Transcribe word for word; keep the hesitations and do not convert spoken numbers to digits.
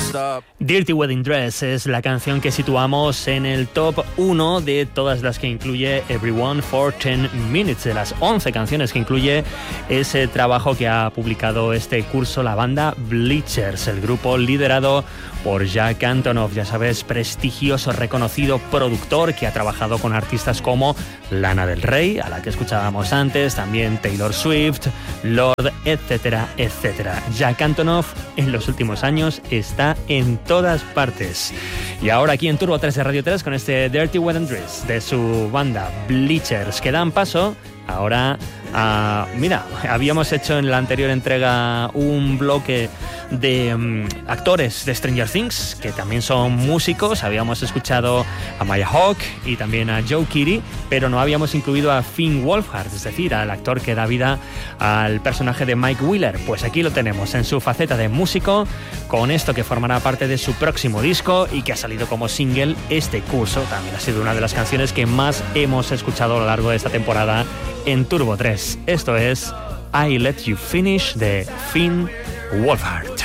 Dirty Wedding Dress es la canción que situamos en el top uno de todas las que incluye Everyone for ten minutes, de las once canciones que incluye ese trabajo que ha publicado este curso la banda Bleachers, el grupo liderado por Jack Antonoff, ya sabes, prestigioso, reconocido productor que ha trabajado con artistas como Lana del Rey, a la que escuchábamos antes, también Taylor Swift, Lorde, etcétera, etcétera. Jack Antonoff en los últimos años está en todas partes. Y ahora aquí en Turbo tres de Radio tres con este Dirty Wedding Dress de su banda Bleachers, que dan paso ahora a... Mira, habíamos hecho en la anterior entrega un bloque de um, actores de Stranger Things, que también son músicos. Habíamos escuchado a Maya Hawke y también a Joe Keery, pero no habíamos incluido a Finn Wolfhard, es decir, al actor que da vida al personaje de Mike Wheeler. Pues aquí lo tenemos en su faceta de músico, con esto que formará parte de su próximo disco y que ha salido como single este curso. También ha sido una de las canciones que más hemos escuchado a lo largo de esta temporada en Turbo tres. Esto es I Let You Finish de Finn Wolfhard.